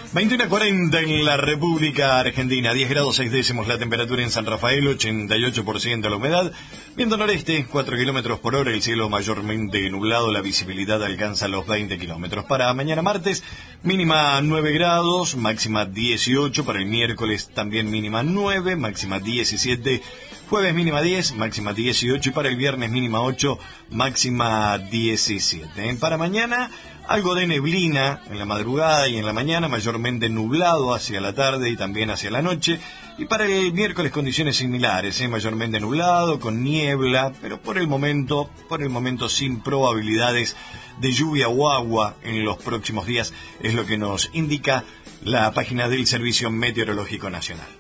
21:40 en la República Argentina, 10 grados 6 décimos la temperatura en San Rafael, 88% la humedad, viento noreste, 4 kilómetros por hora, el cielo mayormente nublado, la visibilidad alcanza los 20 kilómetros. Para mañana martes, mínima 9 grados, máxima 18, para el miércoles también mínima 9, máxima 17, jueves mínima 10, máxima 18 y para el viernes mínima 8, máxima 17. Para mañana algo de neblina en la madrugada y en la mañana, mayormente nublado hacia la tarde y también hacia la noche. Y para el miércoles condiciones similares, mayormente nublado, con niebla, pero por el momento sin probabilidades de lluvia o agua en los próximos días, es lo que nos indica la página del Servicio Meteorológico Nacional.